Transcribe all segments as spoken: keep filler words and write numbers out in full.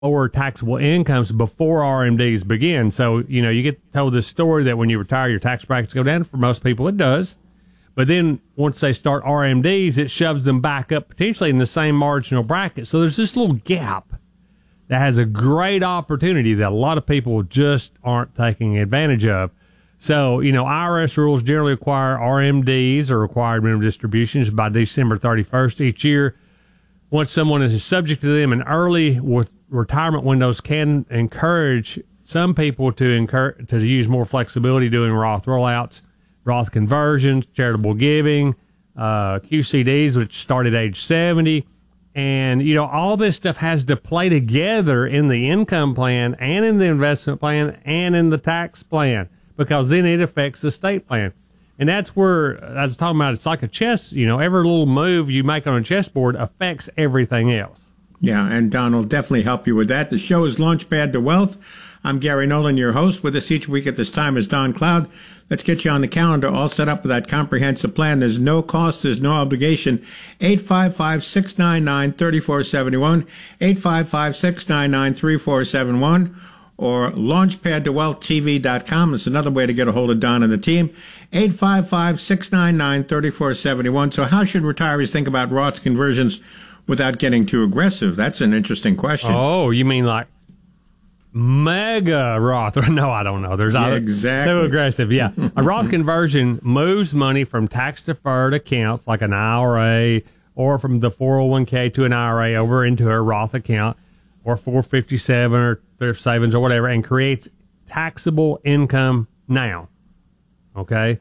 lower taxable incomes before R M Ds begin. So, you know, you get told this story that when you retire, your tax brackets go down. For most people, it does. But then once they start R M Ds, it shoves them back up potentially in the same marginal bracket. So there's this little gap that has a great opportunity that a lot of people just aren't taking advantage of. So, you know, I R S rules generally require R M Ds or required minimum distributions by December thirty-first each year. Once someone is subject to them, and early with retirement windows can encourage some people to encourage to use more flexibility doing Roth rollouts, Roth conversions, charitable giving, uh, Q C Ds, which start at age seventy. And, you know, all this stuff has to play together in the income plan and in the investment plan and in the tax plan, because then it affects the estate plan. And that's where I was talking about, it's like a chess, you know, every little move you make on a chessboard affects everything else. Yeah, and Don will definitely help you with that. The show is Launchpad to Wealth. I'm Gary Nolan, your host. With us each week at this time is Don Cloud. Let's get you on the calendar, all set up with that comprehensive plan. There's no cost, there's no obligation. eight five five, six nine nine, three four seven one, eight five five, six nine nine, three four seven one, or launchpad to wealth t v dot com. It's another way to get a hold of Don and the team. eight five five, six nine nine, three four seven one. So how should retirees think about Roth conversions without getting too aggressive? That's an interesting question. Oh, you mean like mega Roth? No, I don't know. There's yeah, exactly. Too aggressive. Yeah. A Roth conversion moves money from tax-deferred accounts like an I R A or from the four oh one k to an I R A over into a Roth account or four fifty-seven or thrift savings or whatever, and creates taxable income now. Okay?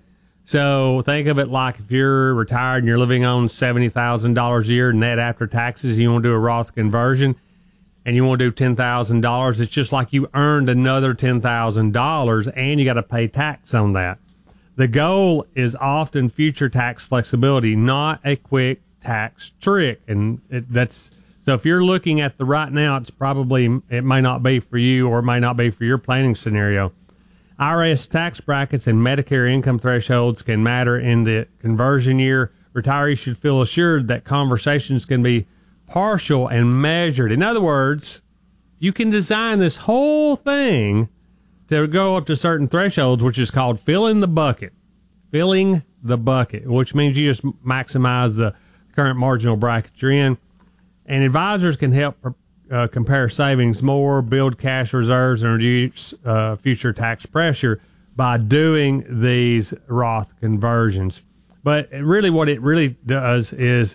So think of it like if you're retired and you're living on seventy thousand dollars a year net after taxes, you want to do a Roth conversion, and you want to do ten thousand dollars, it's just like you earned another ten thousand dollars, and you got to pay tax on that. The goal is often future tax flexibility, not a quick tax trick. And it, that's so if you're looking at the right now, it's probably, it may not be for you, or it may not be for your planning scenario. I R S tax brackets and Medicare income thresholds can matter in the conversion year. Retirees should feel assured that conversations can be partial and measured. In other words, you can design this whole thing to go up to certain thresholds, which is called filling the bucket. Filling the bucket, which means you just maximize the current marginal bracket you're in. And advisors can help uh, compare savings more, build cash reserves, and reduce uh, future tax pressure by doing these Roth conversions. But really what it really does is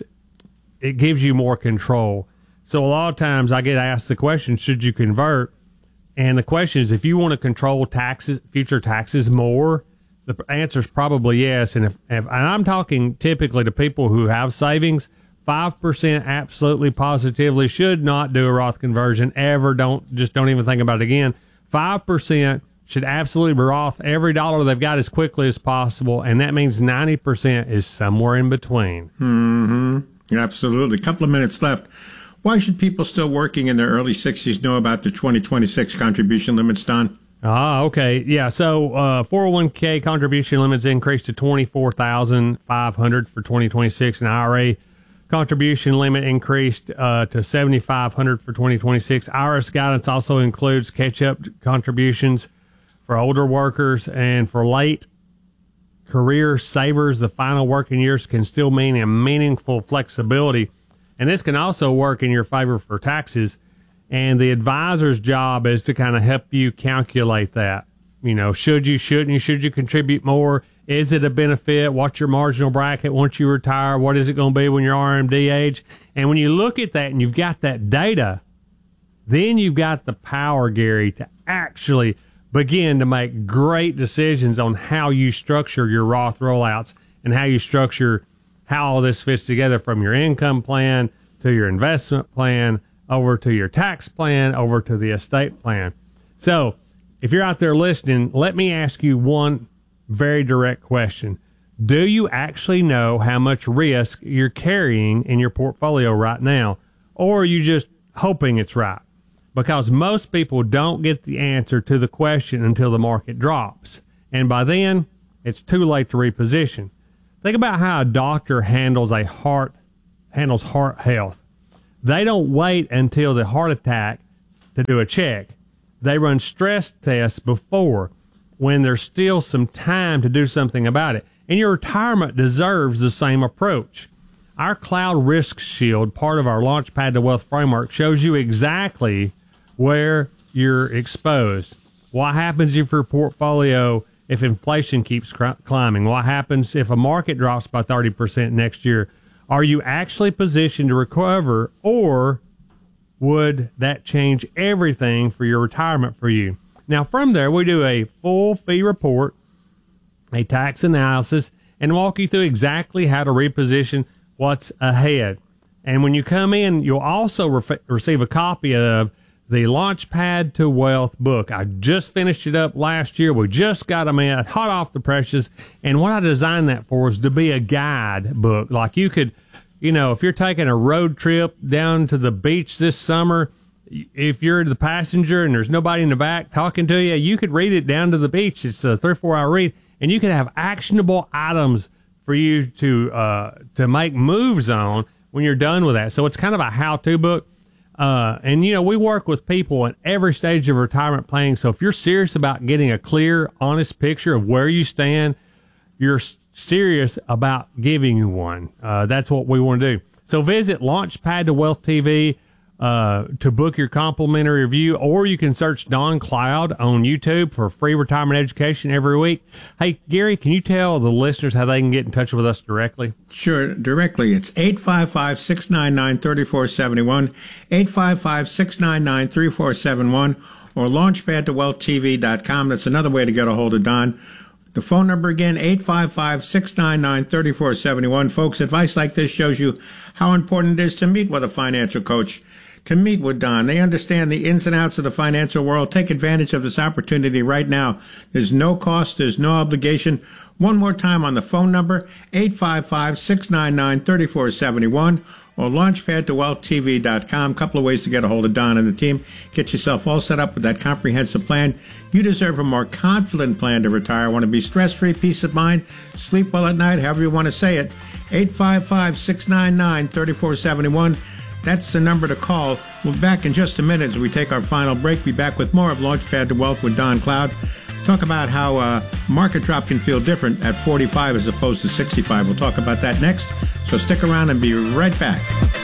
it gives you more control. So a lot of times I get asked the question, should you convert? And the question is, if you want to control taxes, future taxes more, the answer is probably yes. And if, if and I'm talking typically to people who have savings, five percent absolutely positively should not do a Roth conversion ever. Don't, just don't even think about it again. five percent should absolutely Roth every dollar they've got as quickly as possible. And that means ninety percent is somewhere in between. Mm-hmm. Absolutely. A couple of minutes left. Why should people still working in their early sixties know about the twenty twenty-six contribution limits, Don? Ah, okay. Yeah, so uh, four oh one k contribution limits increased to twenty-four thousand five hundred dollars for twenty twenty-six, and I R A contribution limit increased uh, to seventy-five hundred dollars for twenty twenty-six. I R S guidance also includes catch-up contributions for older workers, and for late career savers, the final working years can still mean a meaningful flexibility. And this can also work in your favor for taxes. And the advisor's job is to kind of help you calculate that. You know, should you, shouldn't you, should you contribute more? Is it a benefit? What's your marginal bracket once you retire? What is it going to be when you're R M D age? And when you look at that and you've got that data, then you've got the power, Gary, to actually begin to make great decisions on how you structure your Roth rollouts and how you structure how all this fits together, from your income plan to your investment plan, over to your tax plan, over to the estate plan. So if you're out there listening, let me ask you one very direct question. Do you actually know how much risk you're carrying in your portfolio right now? Or are you just hoping it's right? Because most people don't get the answer to the question until the market drops. And by then, it's too late to reposition. Think about how a doctor handles a heart, handles heart health. They don't wait until the heart attack to do a check. They run stress tests before when there's still some time to do something about it. And your retirement deserves the same approach. Our Cloud Risk Shield, part of our Launchpad to Wealth framework, shows you exactly where you're exposed. What happens if your portfolio, if inflation keeps cr- climbing? What happens if a market drops by thirty percent next year? Are you actually positioned to recover, or would that change everything for your retirement for you? Now, from there, we do a full fee report, a tax analysis, and walk you through exactly how to reposition what's ahead. And when you come in, you'll also re- receive a copy of the Launchpad to Wealth book. I just finished it up last year. We just got them in, hot off the presses. And what I designed that for is to be a guide book. Like you could, you know, if you're taking a road trip down to the beach this summer, if you're the passenger and there's nobody in the back talking to you, you could read it down to the beach. It's a three or four hour read, and you could have actionable items for you to uh, to make moves on when you're done with that. So it's kind of a how-to book. Uh, and, you know, we work with people at every stage of retirement planning. So if you're serious about getting a clear, honest picture of where you stand, you're serious about giving you one. Uh, that's what we want to do. So visit Launchpad to Wealth T V uh, to book your complimentary review, or you can search Don Cloud on YouTube for free retirement education every week. Hey, Gary, can you tell the listeners how they can get in touch with us directly? Sure, directly. It's eight five five, six nine nine, three four seven one, eight five five, six nine nine, three four seven one, or launchpad to wealth t v dot com. That's another way to get a hold of Don. The phone number again, eight five five, six nine nine, three four seven one. Folks, advice like this shows you how important it is to meet with a financial coach, to meet with Don. They understand the ins and outs of the financial world. Take advantage of this opportunity right now. There's no cost. There's no obligation. One more time on the phone number, eight five five, six nine nine, three four seven one, or launchpad to wealth t v dot com. A couple of ways to get a hold of Don and the team. Get yourself all set up with that comprehensive plan. You deserve a more confident plan to retire. Want to be stress-free, peace of mind, sleep well at night, however you want to say it. eight five five, six nine nine, three four seven one. That's the number to call. We'll be back in just a minute as we take our final break. Be back with more of Launchpad to Wealth with Don Cloud. Talk about how uh, market drop can feel different at forty-five as opposed to sixty-five. We'll talk about that next. So stick around and be right back.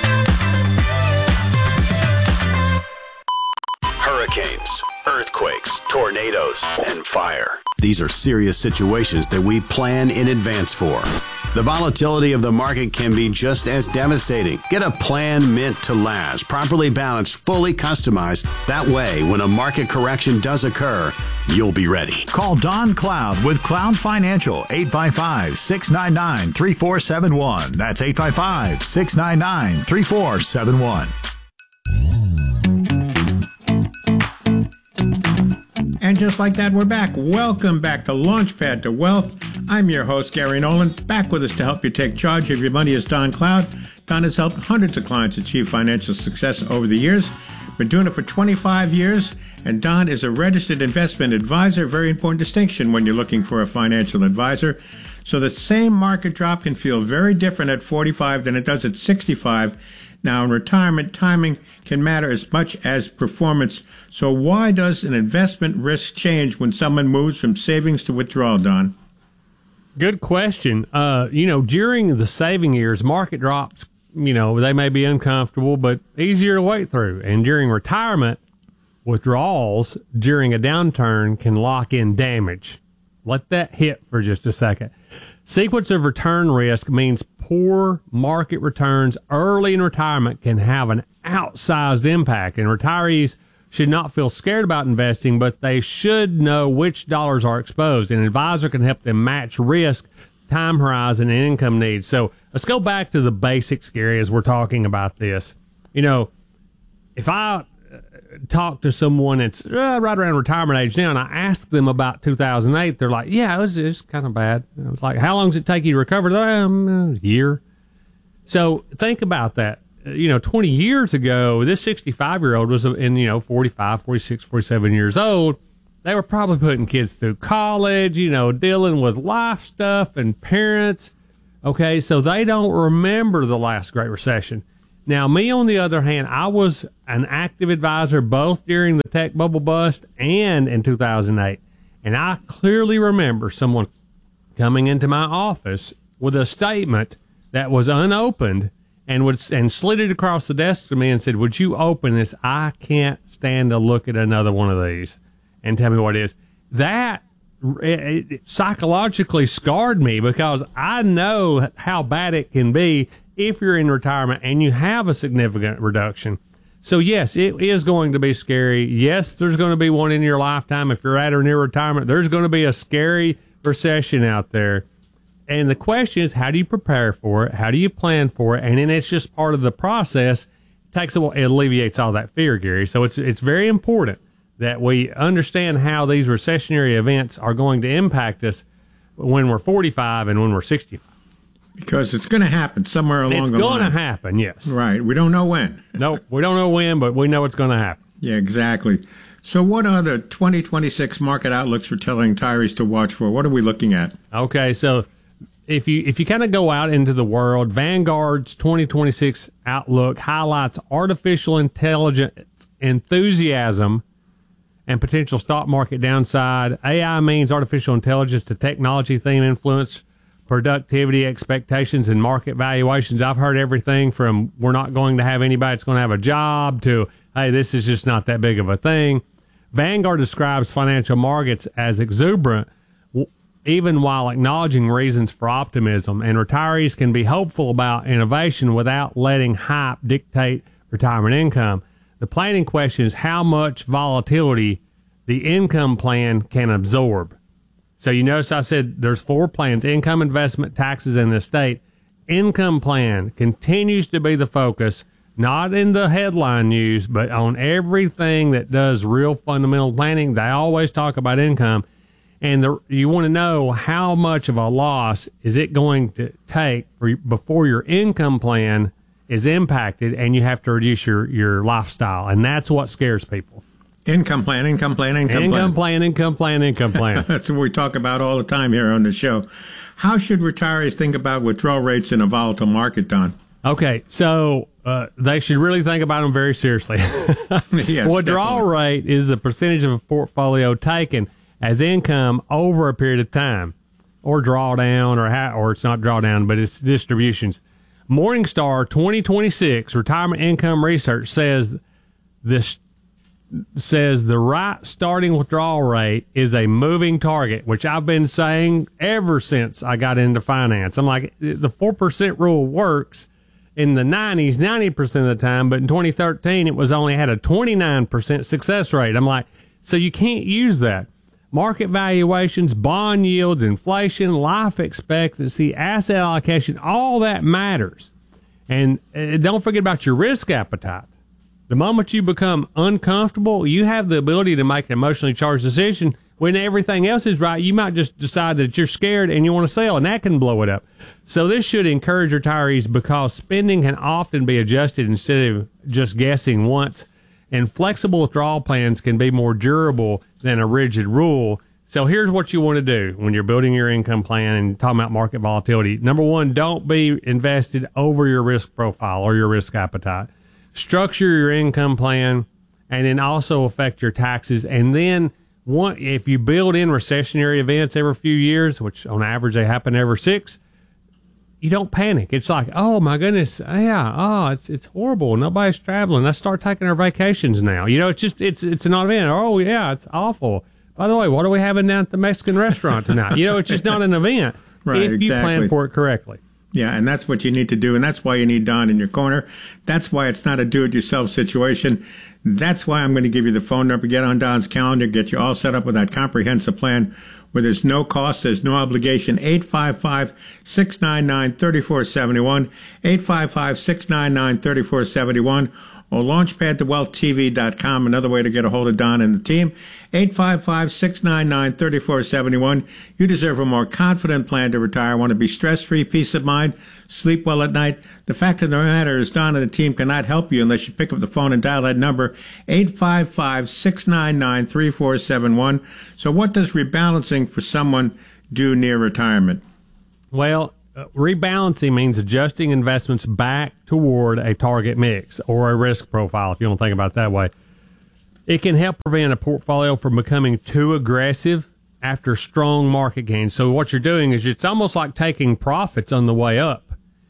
Hurricanes, earthquakes, tornadoes, and fire. These are serious situations that we plan in advance for. The volatility of the market can be just as devastating. Get a plan meant to last, properly balanced, fully customized. That way, when a market correction does occur, you'll be ready. Call Don Cloud with Cloud Financial, eight five five, six nine nine, three four seven one. That's eight five five, six nine nine, three four seven one. And just like that, we're back. Welcome back to Launchpad to Wealth. I'm your host, Gary Nolan. Back with us to help you take charge of your money is Don Cloud. Don has helped hundreds of clients achieve financial success over the years. Been doing it for twenty-five years, and Don is a registered investment advisor. Very important distinction when you're looking for a financial advisor. So the same market drop can feel very different at forty-five than it does at sixty-five. Now, in retirement, timing can matter as much as performance. So why does an investment risk change when someone moves from savings to withdrawal, Don? Good question. Uh, you know, during the saving years, market drops, you know, they may be uncomfortable, but easier to wait through. And during retirement, withdrawals during a downturn can lock in damage. Let that hit for just a second. Sequence of return risk means poor market returns early in retirement can have an outsized impact, and retirees should not feel scared about investing, but they should know which dollars are exposed. An advisor can help them match risk, time horizon, and income needs. So let's go back to the basics, Gary, as we're talking about this. You know, if I talk to someone that's uh, right around retirement age now, and I ask them about two thousand eight, they're like, yeah, it was, it was kind of bad. I was like, how long does it take you to recover? Um, a year. So think about that. You know, twenty years ago, this sixty-five-year-old was in, you know, forty-five, forty-six, forty-seven years old. They were probably putting kids through college, you know, dealing with life stuff and parents. Okay, so they don't remember the last Great Recession. Now, me, on the other hand, I was an active advisor both during the tech bubble bust and in two thousand eight. And I clearly remember someone coming into my office with a statement that was unopened and would and slid it across the desk to me and said, "Would you open this? I can't stand to look at another one of these and tell me what it is." That it, it psychologically scarred me because I know how bad it can be if you're in retirement and you have a significant reduction. So, yes, it is going to be scary. Yes, there's going to be one in your lifetime. If you're at or near retirement, there's going to be a scary recession out there. And the question is, how do you prepare for it? How do you plan for it? And then it's just part of the process. It takes a while, it alleviates all that fear, Gary. So it's it's very important that we understand how these recessionary events are going to impact us when we're forty-five and when we're sixty-five. Because it's going to happen somewhere along it's the line. It's going to happen, yes. Right. We don't know when. No, we don't know when, but we know it's going to happen. Yeah, exactly. So what are the twenty twenty-six market outlooks for telling retirees to watch for? What are we looking at? Okay, so if you if you kind of go out into the world, Vanguard's twenty twenty-six outlook highlights artificial intelligence enthusiasm and potential stock market downside. A I means artificial intelligence, the technology theme influence productivity expectations and market valuations. I've heard everything from we're not going to have anybody that's going to have a job to, hey, this is just not that big of a thing. Vanguard describes financial markets as exuberant, even while acknowledging reasons for optimism, and retirees can be hopeful about innovation without letting hype dictate retirement income. The planning question is how much volatility the income plan can absorb. So you notice I said there's four plans: income, investment, taxes, and estate. Income plan continues to be the focus, not in the headline news, but on everything that does real fundamental planning. They always talk about income. And the, you want to know how much of a loss is it going to take for, before your income plan is impacted and you have to reduce your, your lifestyle. And that's what scares people. Income plan, income plan, income, income plan. plan, income plan, income plan. That's what we talk about all the time here on the show. How should retirees think about withdrawal rates in a volatile market, Don? Okay, so uh, they should really think about them very seriously. Yes, withdrawal definitely. rate is the percentage of a portfolio taken as income over a period of time, or drawdown, or ha- or it's not drawdown, but it's distributions. Morningstar twenty twenty-six Retirement Income Research says this says the right starting withdrawal rate is a moving target, which I've been saying ever since I got into finance. I'm like, the four percent rule works in the nineties, ninety percent of the time, but in twenty thirteen, it was only had a twenty-nine percent success rate. I'm like, so you can't use that. Market valuations, bond yields, inflation, life expectancy, asset allocation, all that matters. And uh, don't forget about your risk appetite. The moment you become uncomfortable, you have the ability to make an emotionally charged decision. When everything else is right, you might just decide that you're scared and you want to sell, and that can blow it up. So this should encourage retirees because spending can often be adjusted instead of just guessing once. And flexible withdrawal plans can be more durable than a rigid rule. So here's what you want to do when you're building your income plan and talking about market volatility. Number one, don't be invested over your risk profile or your risk appetite. Structure your income plan and then also affect your taxes. And then one, if you build in recessionary events every few years, which on average they happen every six, you don't panic. It's like, oh my goodness, yeah, oh, it's it's horrible. Nobody's traveling. Let's start taking our vacations now. You know, it's just it's it's an event. Oh yeah, it's awful. By the way, what are we having down at the Mexican restaurant tonight? You know, it's just not an event right, if exactly. you plan for it correctly. Yeah, and that's what you need to do, and that's why you need Don in your corner. That's why it's not a do-it-yourself situation. That's why I'm going to give you the phone number. Get on Don's calendar, get you all set up with that comprehensive plan where there's no cost, there's no obligation. eight five five, six nine nine, three four seven one, eight five five, six nine nine, three four seven one, or launchpad to wealth t v dot com, another way to get a hold of Don and the team. eight five five, six nine nine, three four seven one. You deserve a more confident plan to retire. Want to be stress-free, peace of mind, sleep well at night. The fact of the matter is Don and the team cannot help you unless you pick up the phone and dial that number, eight five five, six nine nine, three four seven one. So what does rebalancing for someone do near retirement? Well, uh, rebalancing means adjusting investments back toward a target mix or a risk profile, if you don't think about it that way. It can help prevent a portfolio from becoming too aggressive after strong market gains. So what you're doing is it's almost like taking profits on the way up.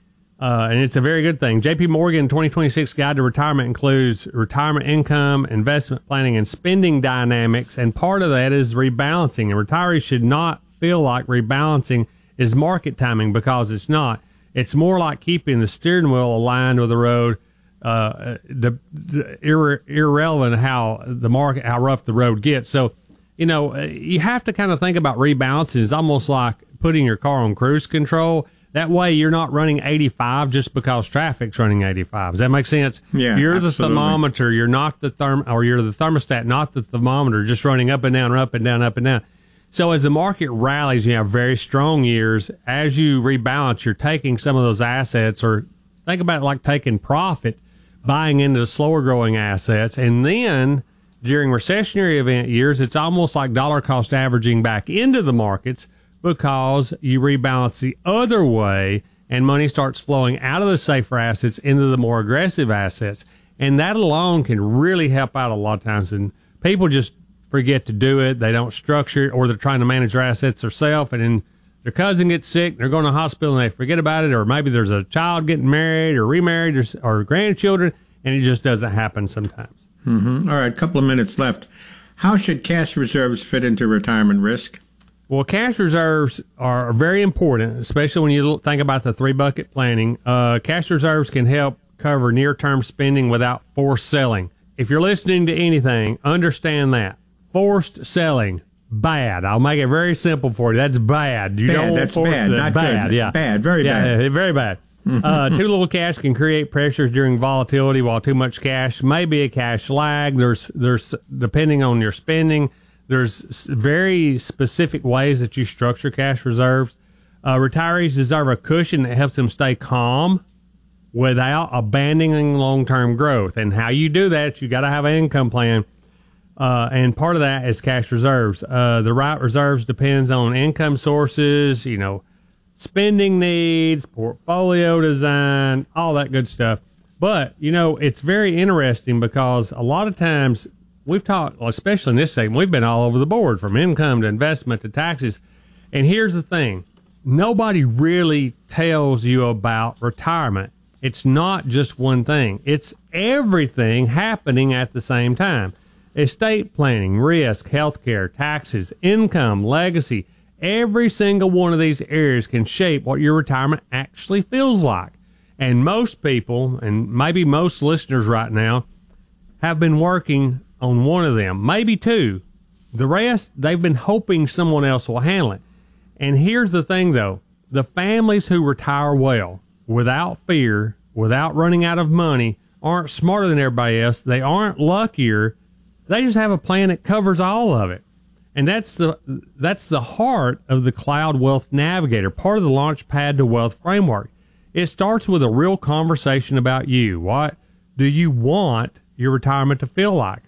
Uh, and it's a very good thing. J P Morgan twenty twenty-six Guide to Retirement includes retirement income, investment planning, and spending dynamics. And part of that is rebalancing. And retirees should not feel like rebalancing is market timing, because it's not. It's more like keeping the steering wheel aligned with the road. Uh, the, the irre- irrelevant how the market, how rough the road gets. So, you know, you have to kind of think about rebalancing. It's almost like putting your car on cruise control. That way you're not running eighty-five just because traffic's running eighty-five. Does that make sense? Yeah, You're absolutely. the thermometer. You're not the therm, or you're the thermostat, not the thermometer, just running up and down, up and down, up and down. So as the market rallies, you have very strong years. As you rebalance, you're taking some of those assets, or think about it like taking profit, buying into slower growing assets. And then during recessionary event years, it's almost like dollar cost averaging back into the markets, because you rebalance the other way and money starts flowing out of the safer assets into the more aggressive assets. And that alone can really help out a lot of times. And people just forget to do it. They don't structure it, or they're trying to manage their assets themselves. And then their cousin gets sick, they're going to the hospital and they forget about it. Or maybe there's a child getting married or remarried, or, or grandchildren, and it just doesn't happen sometimes. Mm-hmm. All right, a couple of minutes left. How should cash reserves fit into retirement risk? Well, cash reserves are very important, especially when you think about the three-bucket planning. Uh, cash reserves can help cover near-term spending without forced selling. If you're listening to anything, understand that. Forced selling, bad. I'll make it very simple for you. That's bad. You bad, don't that's want bad, not bad, good. Yeah. Bad, very yeah, bad. Yeah, very bad. uh, too little cash can create pressures during volatility, while too much cash may be a cash lag. There's, there's depending on your spending, there's very specific ways that you structure cash reserves. Uh, retirees deserve a cushion that helps them stay calm without abandoning long-term growth. And how you do that, you got to have an income plan. Uh, and part of that is cash reserves. Uh, the right reserves depends on income sources, you know, spending needs, portfolio design, all that good stuff. But, you know, it's very interesting, because a lot of times we've talked, especially in this segment, we've been all over the board, from income to investment to taxes. And here's the thing. Nobody really tells you about retirement. It's not just one thing. It's everything happening at the same time. Estate planning, risk, healthcare, taxes, income, legacy. Every single one of these areas can shape what your retirement actually feels like. And most people, and maybe most listeners right now, have been working on one of them, maybe two. The rest, they've been hoping someone else will handle it. And here's the thing, though. The families who retire well, without fear, without running out of money, aren't smarter than everybody else. They aren't luckier. They just have a plan that covers all of it. And that's the that's the heart of the Cloud Wealth Navigator, part of the Launchpad to Wealth framework. It starts with a real conversation about you. What do you want your retirement to feel like?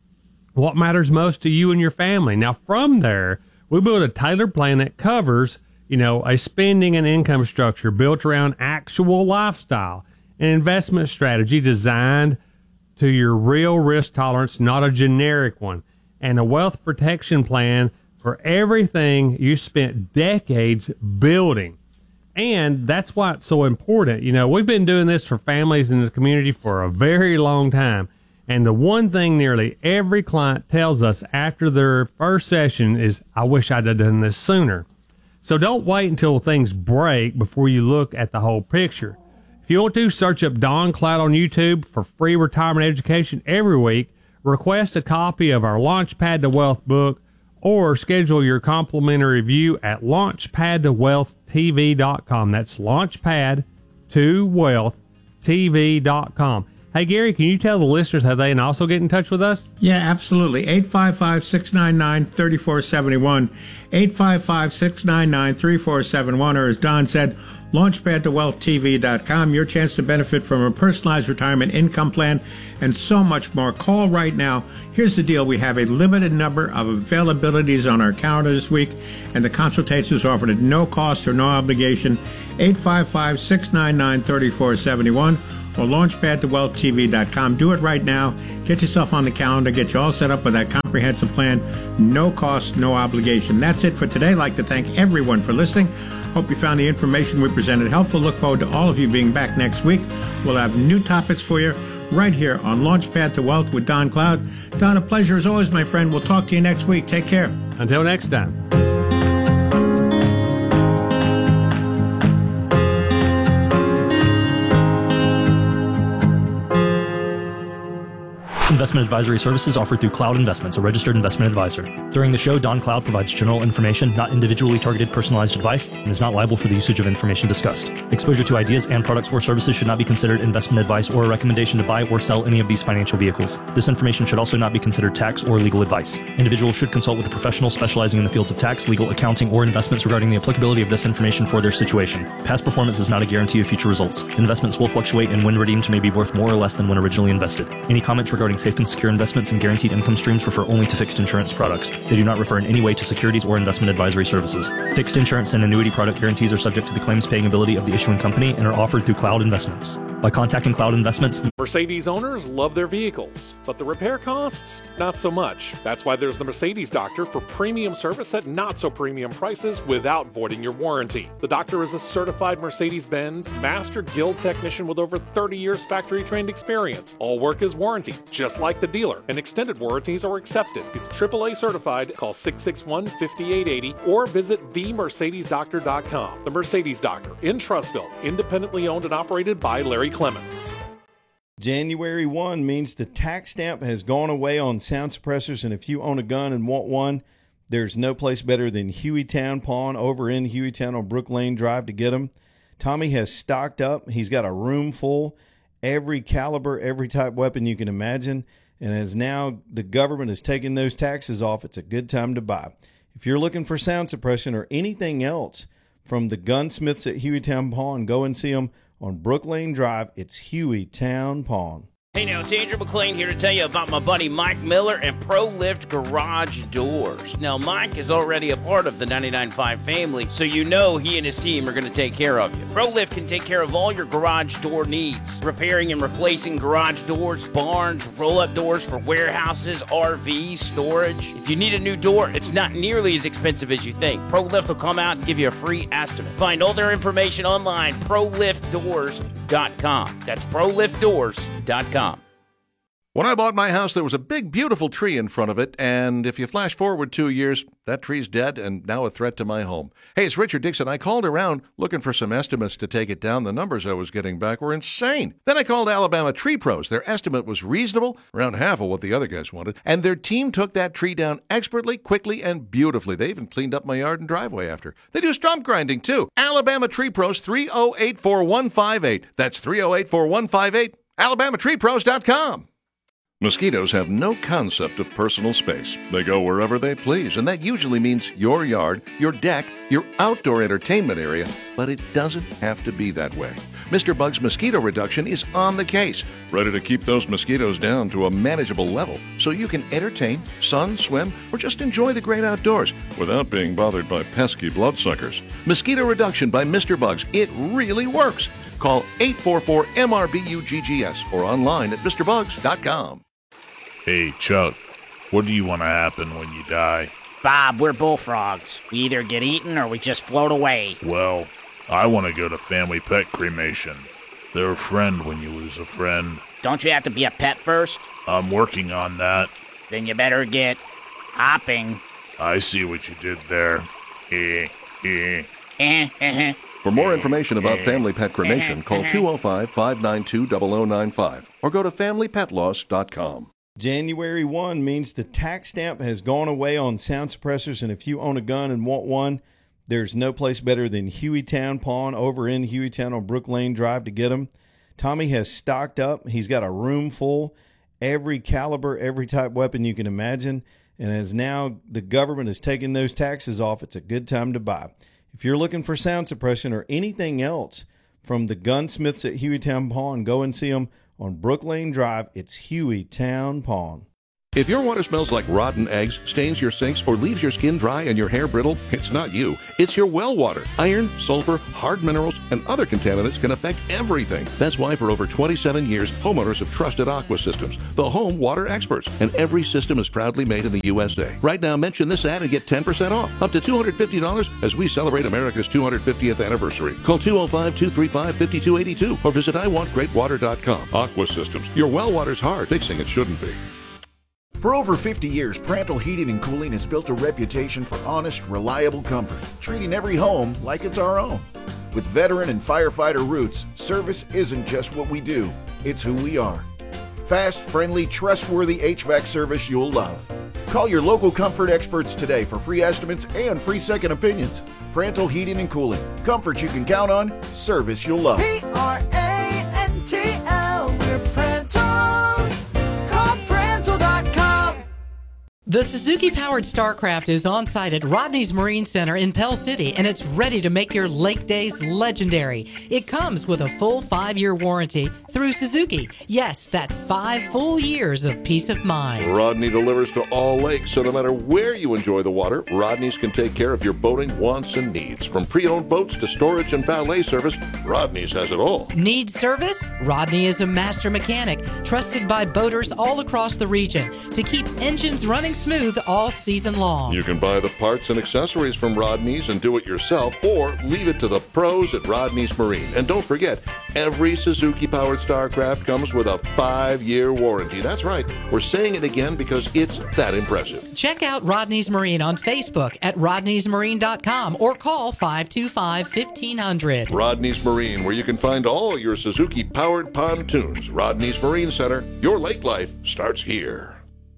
What matters most to you and your family? Now, from there, we build a tailored plan that covers, you know, a spending and income structure built around actual lifestyle, an investment strategy designed to your real risk tolerance, not a generic one, and a wealth protection plan for everything you spent decades building. And that's why it's so important. You know, we've been doing this for families in the community for a very long time. And the one thing nearly every client tells us after their first session is, I wish I'd have done this sooner. So don't wait until things break before you look at the whole picture. If you want to, search up Don Cloud on YouTube for free retirement education every week. Request a copy of our Launchpad to Wealth book, or schedule your complimentary review at launchpad to wealth t v dot com. That's launchpad to wealth t v dot com. Hey, Gary, can you tell the listeners how they can also get in touch with us? Yeah, absolutely. eight five five, six nine nine, three four seven one. eight five five, six nine nine, three four seven one. Or as Don said, launchpad to wealth T V dot com, your chance to benefit from a personalized retirement income plan, and so much more. Call right now. Here's the deal. We have a limited number of availabilities on our calendar this week, and the consultation is offered at no cost or no obligation. eight five five, six nine nine, three four seven one or launchpad to wealth T V dot com. Do it right now. Get yourself on the calendar. Get you all set up with that comprehensive plan. No cost, no obligation. That's it for today. I'd like to thank everyone for listening. Hope you found the information we presented helpful. Look forward to all of you being back next week. We'll have new topics for you right here on Launchpad to Wealth with Don Cloud. Don, a pleasure as always, my friend. We'll talk to you next week. Take care. Until next time. Investment advisory services offered through Cloud Investments, a registered investment advisor. During the show, Don Cloud provides general information, not individually targeted personalized advice, and is not liable for the usage of information discussed. Exposure to ideas and products or services should not be considered investment advice or a recommendation to buy or sell any of these financial vehicles. This information should also not be considered tax or legal advice. Individuals should consult with a professional specializing in the fields of tax, legal, accounting, or investments regarding the applicability of this information for their situation. Past performance is not a guarantee of future results. Investments will fluctuate and when redeemed may be worth more or less than when originally invested. Any comments regarding safe and secure investments and guaranteed income streams refer only to fixed insurance products. They do not refer in any way to securities or investment advisory services. Fixed insurance and annuity product guarantees are subject to the claims paying ability of the issuing company and are offered through Cloud Investments. By contacting Cloud Investments, Mercedes owners love their vehicles, but the repair costs, not so much. That's why there's the Mercedes Doctor for premium service at not so premium prices without voiding your warranty. The Doctor is a certified Mercedes-Benz Master Guild technician with over thirty years factory trained experience. All work is warranty, just like the dealer, and extended warranties are accepted. He's triple A certified. Call six six one, five eight eight zero or visit the mercedes doctor dot com. The Mercedes Doctor in Trussville, independently owned and operated by Larry Clements. January first means the tax stamp has gone away on sound suppressors, and if you own a gun and want one, there's no place better than Hueytown Pawn over in Hueytown on Brook Lane Drive to get them. Tommy has stocked up. He's got a room full, every caliber, every type weapon you can imagine, and as now the government is taking those taxes off, it's a good time to buy. If you're looking for sound suppression or anything else from the gunsmiths at Hueytown Pawn, go and see them on Brook Lane Drive. It's Hueytown Pawn. Hey now, it's Andrew McLean here to tell you about my buddy Mike Miller and ProLift Garage Doors. Now, Mike is already a part of the ninety-nine point five family, so you know he and his team are going to take care of you. ProLift can take care of all your garage door needs, repairing and replacing garage doors, barns, roll-up doors for warehouses, R Vs, storage. If you need a new door, it's not nearly as expensive as you think. ProLift will come out and give you a free estimate. Find all their information online, pro lift doors dot com. That's pro lift doors dot com. When I bought my house, there was a big, beautiful tree in front of it, and if you flash forward two years, that tree's dead and now a threat to my home. Hey, it's Richard Dixon. I called around looking for some estimates to take it down. The numbers I was getting back were insane. Then I called Alabama Tree Pros. Their estimate was reasonable, around half of what the other guys wanted, and their team took that tree down expertly, quickly, and beautifully. They even cleaned up my yard and driveway after. They do stump grinding, too. Alabama Tree Pros, three oh eight, four one five eight. That's three oh eight, four one five eight. alabama tree pros dot com. Mosquitoes have no concept of personal space. They go wherever they please, and that usually means your yard, your deck, your outdoor entertainment area, but it doesn't have to be that way. Mister Bug's Mosquito Reduction is on the case, ready to keep those mosquitoes down to a manageable level so you can entertain, sun, swim, or just enjoy the great outdoors without being bothered by pesky bloodsuckers. Mosquito Reduction by Mister Bugs. It really works. Call eight four four M R B U G G S or online at Mr Bugs dot com. Hey, Chuck, what do you want to happen when you die? Bob, we're bullfrogs. We either get eaten or we just float away. Well, I want to go to Family Pet Cremation. They're a friend when you lose a friend. Don't you have to be a pet first? I'm working on that. Then you better get hopping. I see what you did there. Eh, eh. Eh, eh. For more information about Family Pet Cremation, call two oh five, five nine two, zero zero nine five or go to family pet loss dot com. January first means the tax stamp has gone away on sound suppressors, and if you own a gun and want one, there's no place better than Hueytown Pawn over in Hueytown on Brook Lane Drive to get them. Tommy has stocked up. He's got a room full, every caliber, every type weapon you can imagine, and as now the government is taking those taxes off, it's a good time to buy. If you're looking for sound suppression or anything else from the gunsmiths at Hueytown Pawn, go and see them on Brook Lane Drive. It's Hueytown Pawn. If your water smells like rotten eggs, stains your sinks, or leaves your skin dry and your hair brittle, it's not you. It's your well water. Iron, sulfur, hard minerals, and other contaminants can affect everything. That's why for over twenty-seven years, homeowners have trusted Aqua Systems, the home water experts. And every system is proudly made in the U S A. Right now, mention this ad and get ten percent off, up to two hundred fifty dollars as we celebrate America's two hundred fiftieth anniversary. Call two oh five, two three five, five two eight two or visit I want great water dot com. Aqua Systems. Your well water's hard. Fixing it shouldn't be. For over fifty years, Prantle Heating and Cooling has built a reputation for honest, reliable comfort, treating every home like it's our own. With veteran and firefighter roots, service isn't just what we do, it's who we are. Fast, friendly, trustworthy H V A C service you'll love. Call your local comfort experts today for free estimates and free second opinions. Prantle Heating and Cooling. Comfort you can count on, service you'll love. P R A N T L, we're Prantle. The Suzuki-powered Starcraft is on site at Rodney's Marine Center in Pell City, and it's ready to make your lake days legendary. It comes with a full five-year warranty through Suzuki. Yes, that's five full years of peace of mind. Rodney delivers to all lakes, so no matter where you enjoy the water, Rodney's can take care of your boating wants and needs. From pre-owned boats to storage and valet service, Rodney's has it all. Need service? Rodney is a master mechanic, trusted by boaters all across the region to keep engines running smooth all season long. You can buy the parts and accessories from Rodney's and do it yourself, or leave it to the pros at Rodney's Marine. And don't forget, every Suzuki-powered Starcraft comes with a five-year warranty. That's right. We're saying it again because it's that impressive. Check out Rodney's Marine on Facebook at rodneys marine dot com or call five two five, fifteen hundred. Rodney's Marine, where you can find all your Suzuki-powered pontoons. Rodney's Marine Center. Your lake life starts here.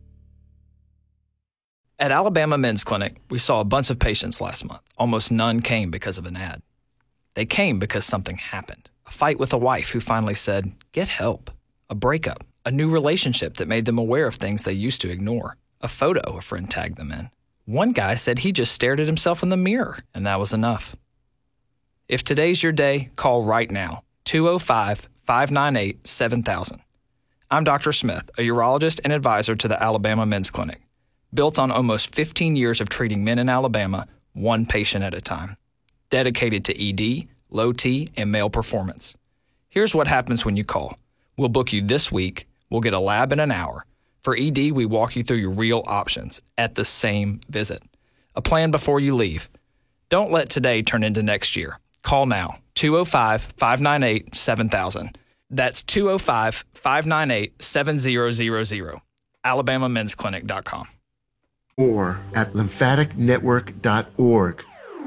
At Alabama Men's Clinic, we saw a bunch of patients last month. Almost none came because of an ad. They came because something happened. A fight with a wife who finally said, get help. A breakup. A new relationship that made them aware of things they used to ignore. A photo a friend tagged them in. One guy said he just stared at himself in the mirror, and that was enough. If today's your day, call right now. two oh five, five nine eight, seven thousand. I'm Doctor Smith, a urologist and advisor to the Alabama Men's Clinic. Built on almost fifteen years of treating men in Alabama, one patient at a time. Dedicated to E D, low T, and male performance. Here's what happens when you call. We'll book you this week. We'll get a lab in an hour. For E D, we walk you through your real options at the same visit. A plan before you leave. Don't let today turn into next year. Call now, two oh five, five nine eight, seven thousand. That's two oh five, five nine eight, seven thousand. alabama men's clinic dot com. Or at lymphatic network dot org.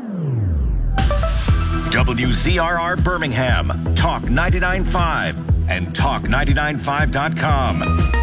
W Z R R Birmingham, Talk ninety-nine point five, and talk ninety-nine five dot com.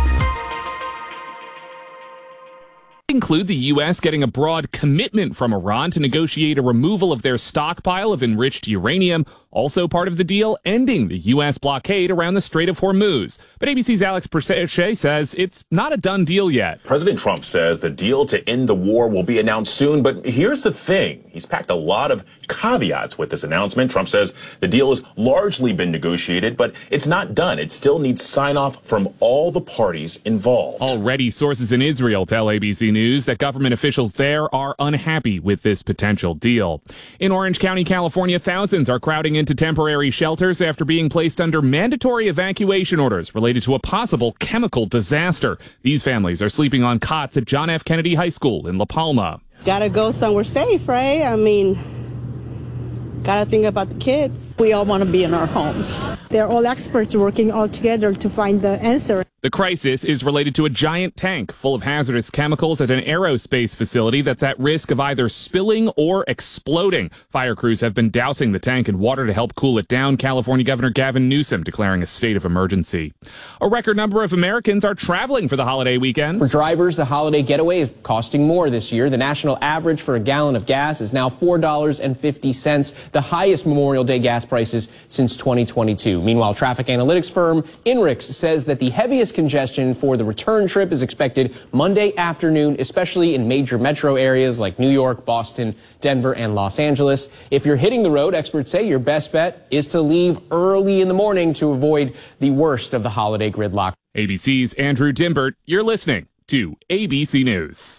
Include the U S getting a broad commitment from Iran to negotiate a removal of their stockpile of enriched uranium. Also part of the deal, ending the U S blockade around the Strait of Hormuz. But A B C's Alex Perche says it's not a done deal yet. President Trump says the deal to end the war will be announced soon, but here's the thing. He's packed a lot of caveats with this announcement. Trump says the deal has largely been negotiated, but it's not done. It still needs sign-off from all the parties involved. Already, sources in Israel tell A B C News that government officials there are unhappy with this potential deal. In Orange County, California, thousands are crowding into temporary shelters after being placed under mandatory evacuation orders related to a possible chemical disaster. These families are sleeping on cots at John F. Kennedy High School in La Palma. Gotta go somewhere safe, right? I mean, gotta think about the kids. We all want to be in our homes. They're all experts working all together to find the answer. The crisis is related to a giant tank full of hazardous chemicals at an aerospace facility that's at risk of either spilling or exploding. Fire crews have been dousing the tank in water to help cool it down. California Governor Gavin Newsom declaring a state of emergency. A record number of Americans are traveling for the holiday weekend. For drivers, the holiday getaway is costing more this year. The national average for a gallon of gas is now four dollars and fifty cents, the highest Memorial Day gas prices since twenty twenty-two. Meanwhile, traffic analytics firm Inrix says that the heaviest biggest congestion for the return trip is expected Monday afternoon, especially in major metro areas like New York, Boston, Denver, and Los Angeles. If you're hitting the road, experts say your best bet is to leave early in the morning to avoid the worst of the holiday gridlock. A B C's Andrew Dimbert, you're listening to A B C News.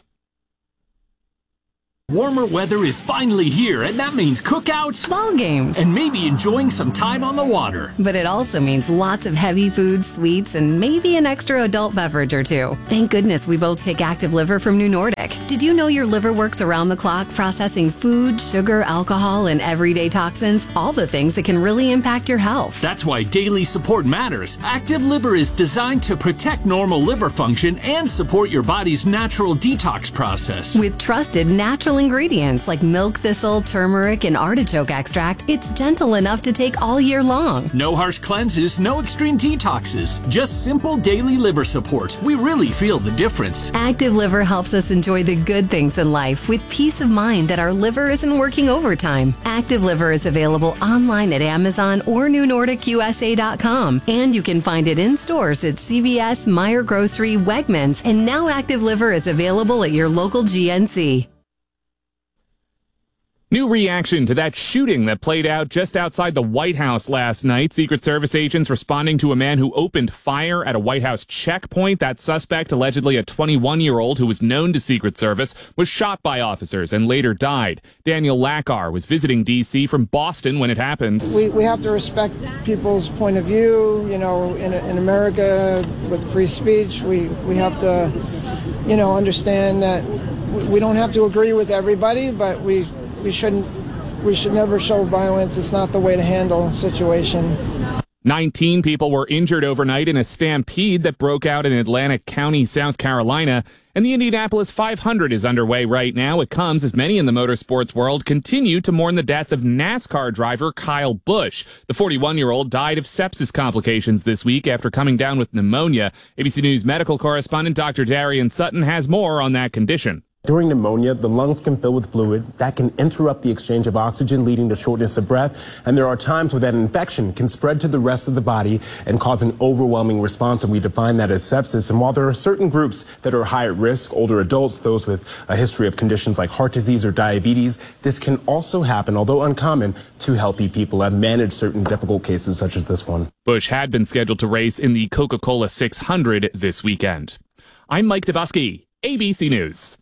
Warmer weather is finally here, and that means cookouts, ball games, and maybe enjoying some time on the water. But it also means lots of heavy foods, sweets, and maybe an extra adult beverage or two. Thank goodness we both take Active Liver from New Nordic. Did you know your liver works around the clock processing food, sugar, alcohol, and everyday toxins? All the things that can really impact your health. That's why daily support matters. Active Liver is designed to protect normal liver function and support your body's natural detox process. With trusted natural ingredients like milk thistle, turmeric, and artichoke extract, it's gentle enough to take all year long. No harsh cleanses, no extreme detoxes, just simple daily liver support. We really feel the difference. Active Liver helps us enjoy the good things in life with peace of mind that our liver isn't working overtime. Active Liver is available online at Amazon or New Nordic U S A dot com, and you can find it in stores at C V S, Meijer Grocery, Wegmans, and now Active Liver is available at your local G N C. New reaction to that shooting that played out just outside the White House last night. Secret Service agents responding to a man who opened fire at a White House checkpoint. That suspect, allegedly a twenty-one-year-old who was known to Secret Service, was shot by officers and later died. Daniel Lackar was visiting D C from Boston when it happened. We, we have to respect people's point of view. You know, in, in America with free speech, we, we have to, you know, understand that we don't have to agree with everybody, but we We shouldn't, we should never show violence. It's not the way to handle a situation. nineteen people were injured overnight in a stampede that broke out in Atlantic County, South Carolina. And the Indianapolis five hundred is underway right now. It comes as many in the motorsports world continue to mourn the death of NASCAR driver Kyle Busch. The forty-one-year-old died of sepsis complications this week after coming down with pneumonia. A B C News medical correspondent Doctor Darian Sutton has more on that condition. During pneumonia, the lungs can fill with fluid that can interrupt the exchange of oxygen, leading to shortness of breath. And there are times where that infection can spread to the rest of the body and cause an overwhelming response. And we define that as sepsis. And while there are certain groups that are high at risk, older adults, those with a history of conditions like heart disease or diabetes, this can also happen, although uncommon, to healthy people. I've managed certain difficult cases such as this one. Busch had been scheduled to race in the Coca-Cola six hundred this weekend. I'm Mike Dubusky, A B C News.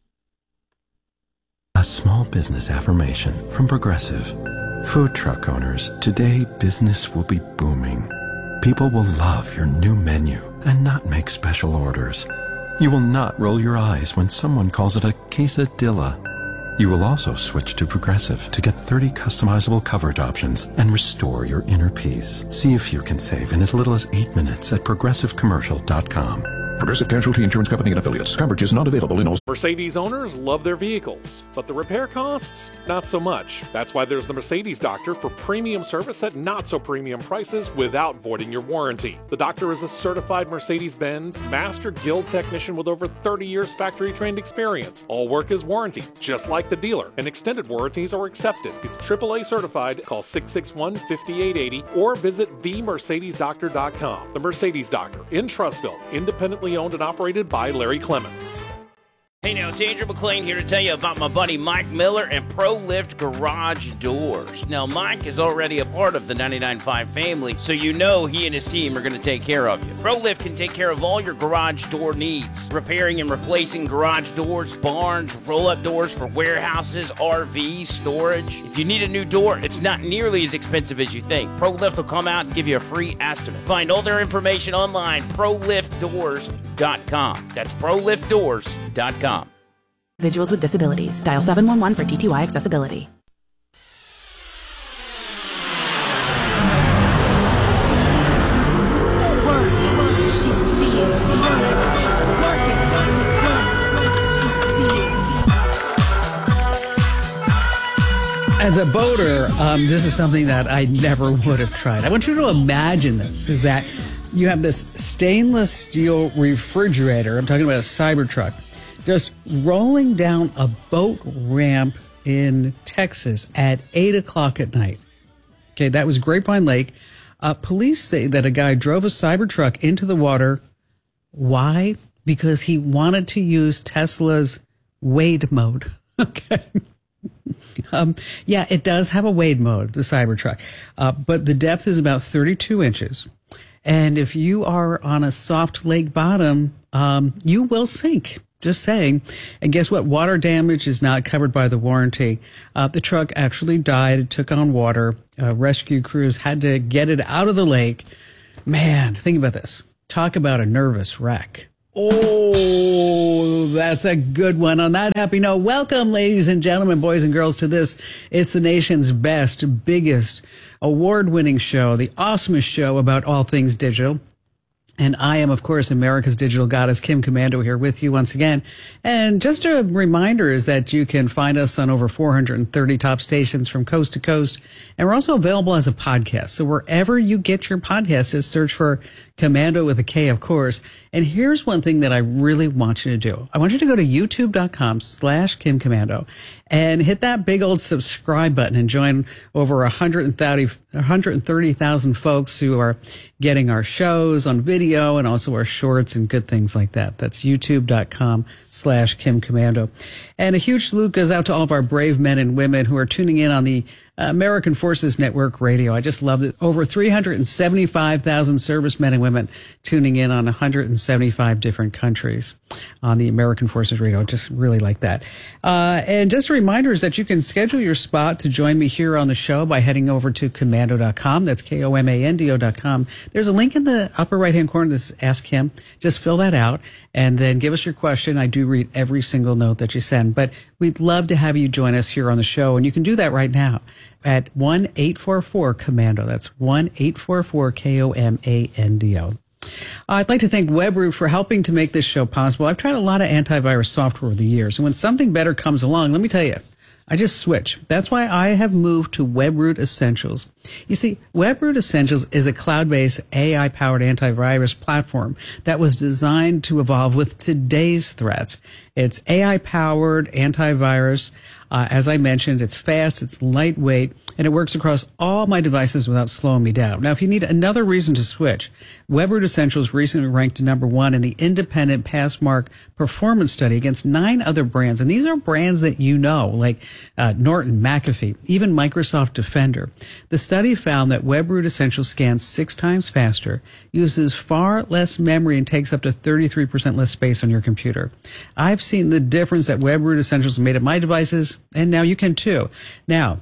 A small business affirmation from Progressive. Food truck owners, today business will be booming. People will love your new menu and not make special orders. You will not roll your eyes when someone calls it a quesadilla. You will also switch to Progressive to get thirty customizable coverage options and restore your inner peace. See if you can save in as little as eight minutes at progressive commercial dot com. Progressive Casualty Insurance Company and Affiliates. Coverage is not available in all. Mercedes owners love their vehicles, but the repair costs, not so much. That's why there's the Mercedes Doctor for premium service at not so premium prices without voiding your warranty. The Doctor is a certified Mercedes-Benz Master Guild technician with over thirty years factory trained experience. All work is warranty, just like the dealer, and extended warranties are accepted. He's triple A certified. Call six six one, five eight eight zero or visit the mercedes doctor dot com. The Mercedes Doctor in Trussville, independently owned and operated by Larry Clements. Hey now, it's Andrew McLean here to tell you about my buddy Mike Miller and ProLift Garage Doors. Now, Mike is already a part of the ninety-nine point five family, so you know he and his team are going to take care of you. ProLift can take care of all your garage door needs, repairing and replacing garage doors, barns, roll-up doors for warehouses, R Vs, storage. If you need a new door, it's not nearly as expensive as you think. ProLift will come out and give you a free estimate. Find all their information online, pro lift doors dot com. That's pro lift doors dot com. Individuals with disabilities. Dial seven one one for T T Y accessibility. As a boater, um, this is something that I never would have tried. I want you to imagine this, is that you have this stainless steel refrigerator, I'm talking about a Cybertruck, just rolling down a boat ramp in Texas at eight o'clock at night. Okay, that was Grapevine Lake. Uh, police say that a guy drove a Cybertruck into the water, Why? Because he wanted to use Tesla's Wade mode. Okay. Um, yeah, it does have a Wade mode, the Cybertruck, uh, but the depth is about thirty-two inches. And if you are on a soft lake bottom, um, you will sink. Just saying. And guess what? Water damage is not covered by the warranty. Uh, the truck actually died. It took on water. Uh, rescue crews had to get it out of the lake. Man, think about this. Talk about a nervous wreck. Oh, that's a good one. On that happy note, welcome, ladies and gentlemen, boys and girls, to this. It's the nation's best, biggest, award-winning show, the awesomest show about all things digital. And I am, of course, America's digital goddess, Kim Komando, here with you once again. And just a reminder is that you can find us on over four hundred thirty top stations from coast to coast. And we're also available as a podcast. So wherever you get your podcast, just search for Komando with a K, of course. And here's one thing that I really want you to do. I want you to go to youtube.com slash Kim Komando and hit that big old subscribe button and join over one hundred thirty thousand folks who are getting our shows on video and also our shorts and good things like that. That's youtube.com slash Kim Komando. And a huge salute goes out to all of our brave men and women who are tuning in on the American Forces Network Radio. I just love it. Over three hundred seventy-five thousand servicemen and women tuning in on one hundred seventy-five different countries on the American Forces Radio. Just really like that. Uh, and just a reminder is that you can schedule your spot to join me here on the show by heading over to komando dot com. That's K O M A N D O dot com. There's a link in the upper right-hand corner that says Ask Kim. Just fill that out and then give us your question. I do read every single note that you send, but we'd love to have you join us here on the show, and you can do that right now at one eight four four Komando. That's one eight four four K O M A N D O. I'd like to thank WebRoot for helping to make this show possible. I've tried a lot of antivirus software over the years, and when something better comes along, let me tell you, I just switch. That's why I have moved to WebRoot Essentials. You see, WebRoot Essentials is a cloud-based A I-powered antivirus platform that was designed to evolve with today's threats. It's A I-powered antivirus. Uh, as I mentioned, it's fast, it's lightweight, and it works across all my devices without slowing me down. Now, if you need another reason to switch, WebRoot Essentials recently ranked number one in the independent Passmark performance study against nine other brands. And these are brands that you know, like uh, Norton, McAfee, even Microsoft Defender. The study found that WebRoot Essentials scans six times faster, uses far less memory, and takes up to thirty-three percent less space on your computer. I've seen the difference that WebRoot Essentials made at my devices, and now you can too. Now,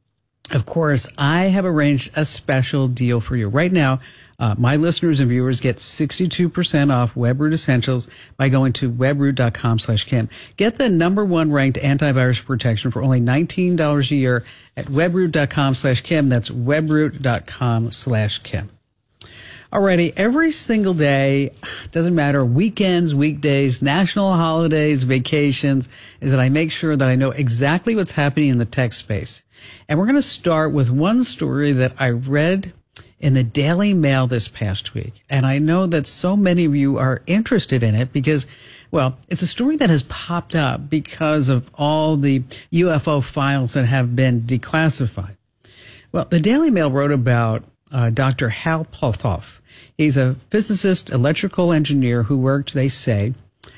of course, I have arranged a special deal for you. Right now, uh, my listeners and viewers get sixty-two percent off WebRoot Essentials by going to webroot.com slash Kim. Get the number one ranked antivirus protection for only nineteen dollars a year at webroot.com slash Kim. That's webroot.com slash Kim. Alrighty, every single day, doesn't matter, weekends, weekdays, national holidays, vacations, is that I make sure that I know exactly what's happening in the tech space. And we're going to start with one story that I read in the Daily Mail this past week. And I know that so many of you are interested in it because, well, it's a story that has popped up because of all the U F O files that have been declassified. Well, the Daily Mail wrote about uh, Doctor Hal Puthoff. He's a physicist, electrical engineer who worked, they say,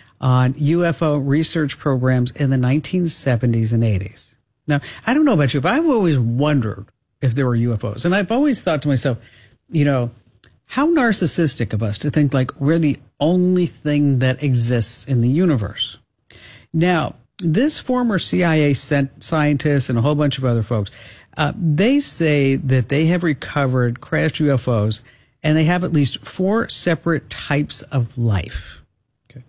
on U F O research programs in the nineteen seventies and eighties. Now, I don't know about you, but I've always wondered if there were U F Os. And I've always thought to myself, you know, how narcissistic of us to think like we're the only thing that exists in the universe. Now, this former C I A scientist and a whole bunch of other folks, uh, they say that they have recovered crashed U F Os, and they have at least four separate types of life. Okay.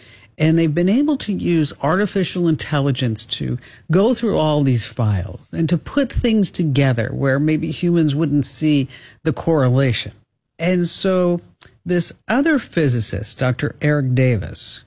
And they've been able to use artificial intelligence to go through all these files and to put things together where maybe humans wouldn't see the correlation. And so this other physicist, Doctor Eric Davis,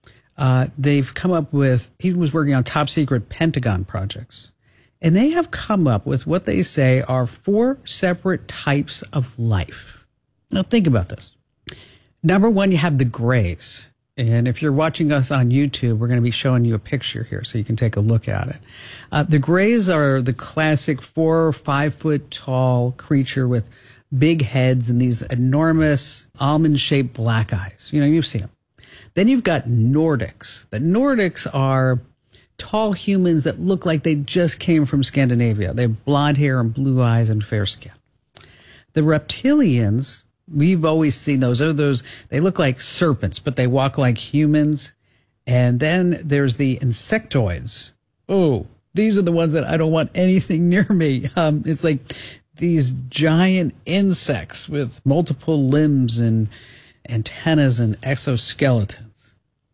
uh, they've come up with, he was working on top secret Pentagon projects. And they have come up with what they say are four separate types of life. Now, think about this. Number one, you have the grays. And if you're watching us on YouTube, we're going to be showing you a picture here so you can take a look at it. Uh, the grays are the classic four or five foot tall creature with big heads and these enormous almond-shaped black eyes. You know, you've seen them. Then you've got Nordics. The Nordics are tall humans that look like they just came from Scandinavia. They have blonde hair and blue eyes and fair skin. The reptilians, we've always seen those. Are those? They look like serpents, but they walk like humans. And then there's the insectoids. Oh, these are the ones that I don't want anything near me. Um, it's like these giant insects with multiple limbs and antennas and exoskeletons.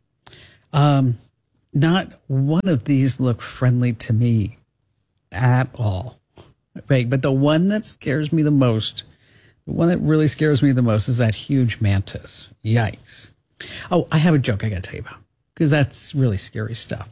Um, not one of these look friendly to me at all. Right, but the one that scares me the most, the one that really scares me the most is that huge mantis. Yikes. Oh, I have a joke I got to tell you about, because that's really scary stuff.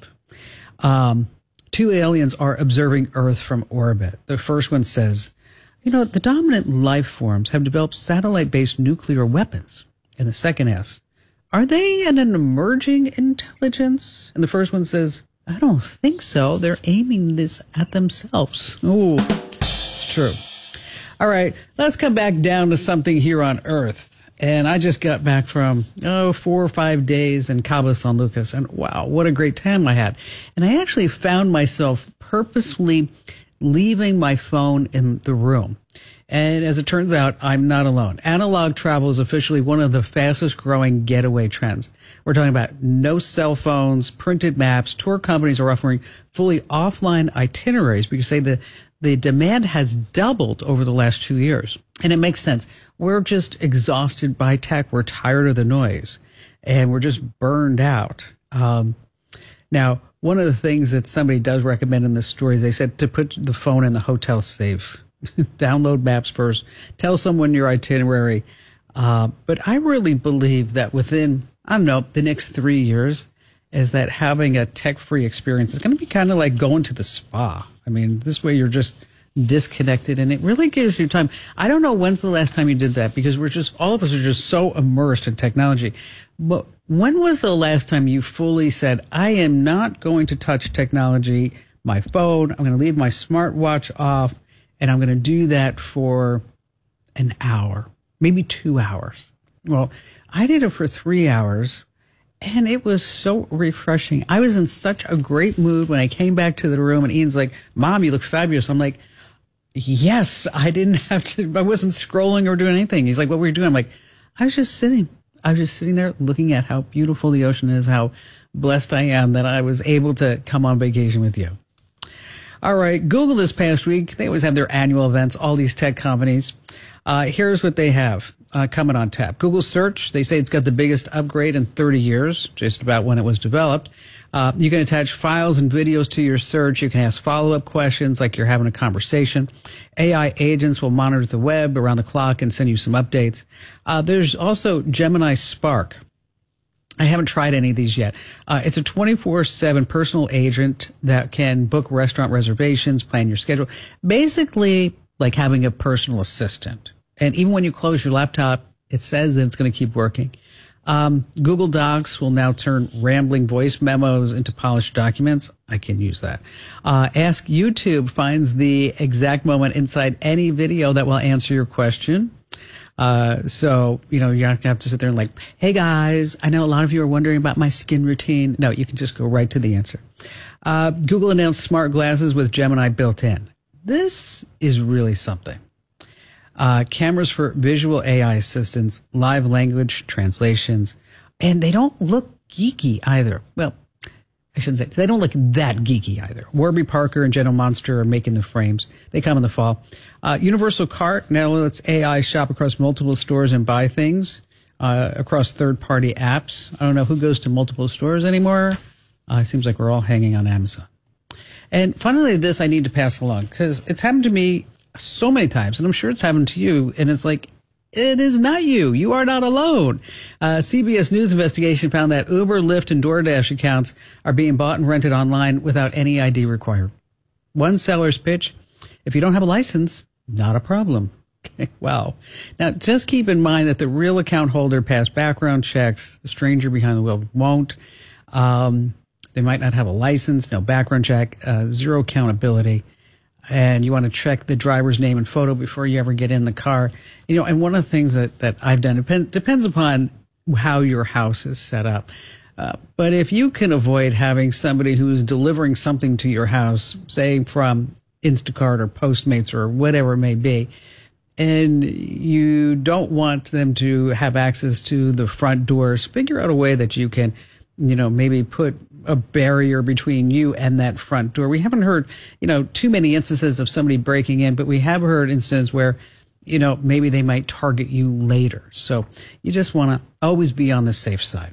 Um, two aliens are observing Earth from orbit. The first one says, you know, the dominant life forms have developed satellite-based nuclear weapons. And the second asks, are they an emerging intelligence? And the first one says, I don't think so. They're aiming this at themselves. Oh, it's true. All right, let's come back down to something here on Earth. And I just got back from, oh, four or five days in Cabo San Lucas. And wow, what a great time I had. And I actually found myself purposefully leaving my phone in the room. And as it turns out, I'm not alone. Analog travel is officially one of the fastest growing getaway trends. We're talking about no cell phones, printed maps. Tour companies are offering fully offline itineraries because they, the, the demand has doubled over the last two years. And it makes sense. We're just exhausted by tech. We're tired of the noise and we're just burned out. Um, now, one of the things that somebody does recommend in this story is they said to put the phone in the hotel safe. Download maps first. Tell someone your itinerary. Uh, but I really believe that within, I don't know, the next three years is that having a tech-free experience is going to be kind of like going to the spa. I mean, this way you're just disconnected and it really gives you time. I don't know when's the last time you did that because we're just, all of us are just so immersed in technology. But when was the last time you fully said, I am not going to touch technology, my phone, I'm going to leave my smartwatch off, and I'm going to do that for an hour, maybe two hours. Well, I did it for three hours, and it was so refreshing. I was in such a great mood when I came back to the room, and Ian's like, Mom, you look fabulous. I'm like, yes, I didn't have to, I wasn't scrolling or doing anything. He's like, what were you doing? I'm like, I was just sitting. I was just sitting there looking at how beautiful the ocean is, how blessed I am that I was able to come on vacation with you. All right, Google this past week, they always have their annual events, all these tech companies. Uh, here's what they have uh, coming on tap. Google Search, they say it's got the biggest upgrade in thirty years, just about when it was developed. Uh, you can attach files and videos to your search. You can ask follow-up questions like you're having a conversation. A I agents will monitor the web around the clock and send you some updates. Uh, there's also Gemini Spark. I haven't tried any of these yet. Uh, it's a twenty-four seven personal agent that can book restaurant reservations, plan your schedule. Basically, like having a personal assistant. And even when you close your laptop, it says that it's going to keep working. Um, Google Docs will now turn rambling voice memos into polished documents. I can use that. Uh, Ask YouTube finds the exact moment inside any video that will answer your question. Uh, so, you know, you're not gonna have to sit there and like, hey guys, I know a lot of you are wondering about my skin routine. No, you can just go right to the answer. Uh, Google announced smart glasses with Gemini built in. This is really something. Uh, cameras for visual A I assistants, live language translations, and they don't look geeky either. Well, I shouldn't say, they don't look that geeky either. Warby Parker and General Monster are making the frames. They come in the fall. Uh, Universal Cart now lets A I shop across multiple stores and buy things uh, across third-party apps. I don't know who goes to multiple stores anymore. Uh, it seems like we're all hanging on Amazon. And finally, this I need to pass along because it's happened to me so many times, and I'm sure it's happened to you, and it's like, it is not you. You are not alone. Uh, C B S News investigation found that Uber, Lyft, and DoorDash accounts are being bought and rented online without any I D required. One seller's pitch, if you don't have a license, not a problem. Okay, wow. Now, just keep in mind that the real account holder passed background checks. The stranger behind the wheel won't. Um, they might not have a license, no background check, uh, zero accountability. and you want to check the driver's name and photo before you ever get in the car. You know, and one of the things that, that I've done depend, depends upon how your house is set up. Uh, but if you can avoid having somebody who's delivering something to your house, say from Instacart or Postmates or whatever it may be, and you don't want them to have access to the front doors, figure out a way that you can, you know, maybe put a barrier between you and that front door. We haven't heard, you know, too many instances of somebody breaking in, but we have heard instances where, you know, maybe they might target you later. So you just want to always be on the safe side.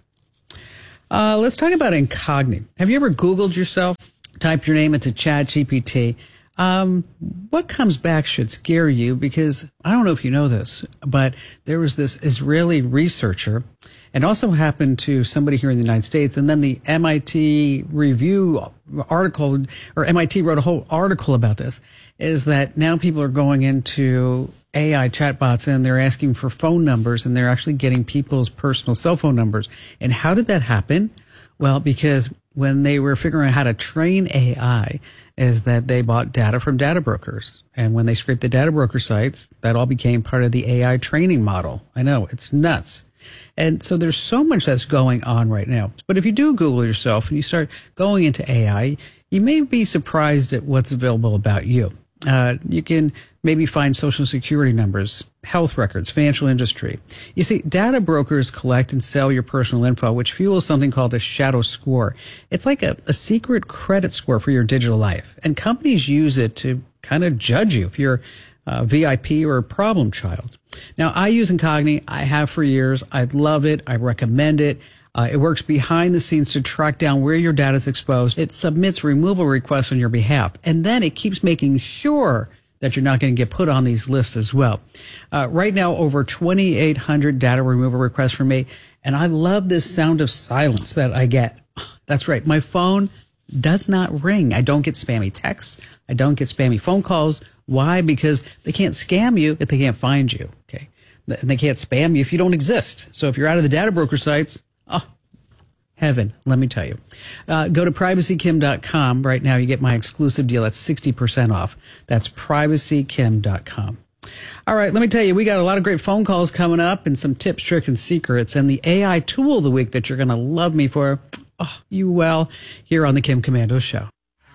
Uh, let's talk about Incogni. Have you ever Googled yourself? Type your name into ChatGPT. Um, what comes back should scare you, because I don't know if you know this, but there was this Israeli researcher, and also happened to somebody here in the United States. And then the M I T review article, or M I T wrote a whole article about this, is that now people are going into A I chatbots and they're asking for phone numbers, and they're actually getting people's personal cell phone numbers. And how did that happen? Well, because when they were figuring out how to train A I, is that they bought data from data brokers. And when they scraped the data broker sites, that all became part of the A I training model. I know, it's nuts. And so there's so much that's going on right now. But if you do Google yourself and you start going into A I, you may be surprised at what's available about you. Uh, you can maybe find social security numbers, health records, financial industry. You see, data brokers collect and sell your personal info, which fuels something called a shadow score. It's like a, a secret credit score for your digital life. And companies use it to kind of judge you if you're a V I P or a problem child. Now, I use Incogni. I have for years. I love it. I recommend it. Uh, it works behind the scenes to track down where your data is exposed. It submits removal requests on your behalf. And then it keeps making sure that you're not going to get put on these lists as well. Uh, right now, over twenty-eight hundred data removal requests from me. And I love this sound of silence that I get. That's right. My phone does not ring. I don't get spammy texts. I don't get spammy phone calls. Why? Because they can't scam you if they can't find you. Okay. And they can't spam you if you don't exist. So if you're out of the data broker sites, oh, heaven, let me tell you. Uh, go to privacy kim dot com right now. You get my exclusive deal. That's sixty percent off. That's privacy kim dot com. All right, let me tell you, we got a lot of great phone calls coming up and some tips, tricks, and secrets. And the A I tool of the week that you're going to love me for, oh, you will, here on the Kim Komando Show.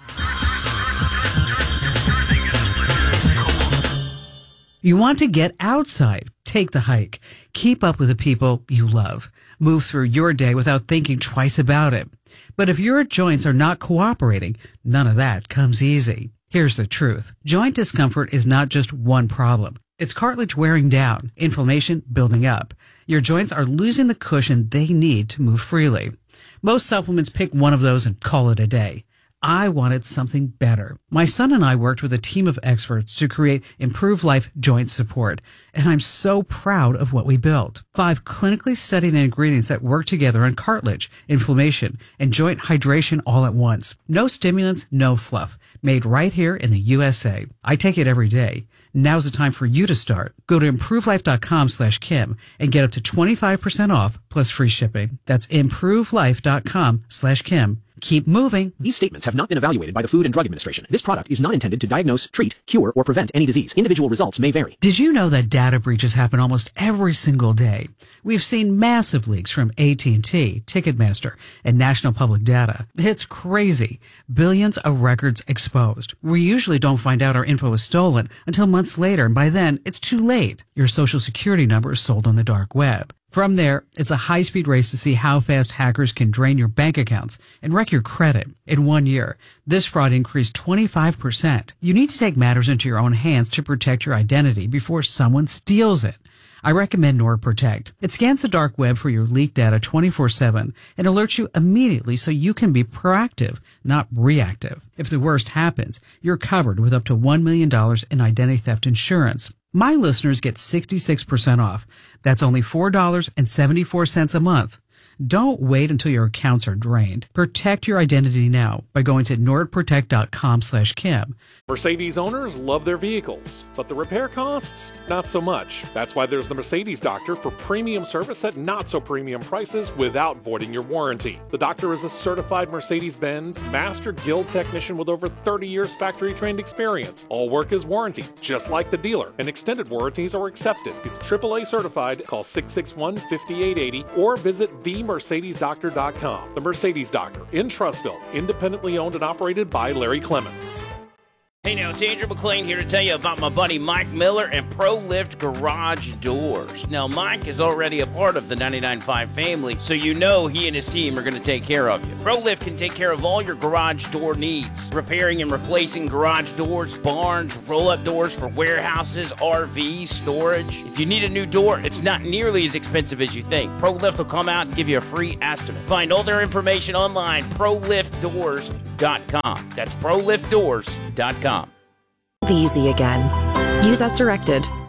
You want to get outside, take the hike, keep up with the people you love, move through your day without thinking twice about it. But if your joints are not cooperating, none of that comes easy. Here's the truth. Joint discomfort is not just one problem. It's cartilage wearing down, inflammation building up. Your joints are losing the cushion they need to move freely. Most supplements pick one of those and call it a day. I wanted something better. My son and I worked with a team of experts to create Improve Life Joint Support, and I'm so proud of what we built. Five clinically studied ingredients that work together on cartilage, inflammation, and joint hydration all at once. No stimulants, no fluff. Made right here in the U S A. I take it every day. Now's the time for you to start. Go to improvelife.com slash Kim and get up to twenty-five percent off plus free shipping. That's improvelife.com slash Kim. Keep moving. These statements have not been evaluated by the Food and Drug Administration. This product is not intended to diagnose, treat, cure, or prevent any disease. Individual results may vary. Did you know that data breaches happen almost every single day? We've seen massive leaks from A T and T, Ticketmaster, and National Public Data. It's crazy. Billions of records exposed. We usually don't find out our info is stolen until months later, and by then, it's too late. Your social security number is sold on the dark web. From there, it's a high-speed race to see how fast hackers can drain your bank accounts and wreck your credit. In one year, this fraud increased twenty-five percent. You need to take matters into your own hands to protect your identity before someone steals it. I recommend NordProtect. It scans the dark web for your leaked data twenty-four seven and alerts you immediately so you can be proactive, not reactive. If the worst happens, you're covered with up to one million dollars in identity theft insurance. My listeners get sixty-six percent off. That's only four dollars and seventy-four cents a month. Don't wait until your accounts are drained. Protect your identity now by going to nordprotect.com slash Kim. Mercedes owners love their vehicles, but the repair costs, not so much. That's why there's the Mercedes Doctor for premium service at not so premium prices without voiding your warranty. The doctor is a certified Mercedes-Benz Master Guild technician with over thirty years factory-trained experience. All work is warranty, just like the dealer, and extended warranties are accepted. He's triple A certified. Call six six one, five eight eight zero or visit the mercedes doctor dot com. The Mercedes Doctor in Trussville, independently owned and operated by Larry Clements. Hey now, it's Andrew McLean here to tell you about my buddy Mike Miller and ProLift Garage Doors. Now, Mike is already a part of the ninety-nine point five family, so you know he and his team are going to take care of you. ProLift can take care of all your garage door needs, repairing and replacing garage doors, barns, roll-up doors for warehouses, R Vs, storage. If you need a new door, it's not nearly as expensive as you think. ProLift will come out and give you a free estimate. Find all their information online, pro lift doors dot com. That's pro lift doors dot com. Easy again. Use as directed.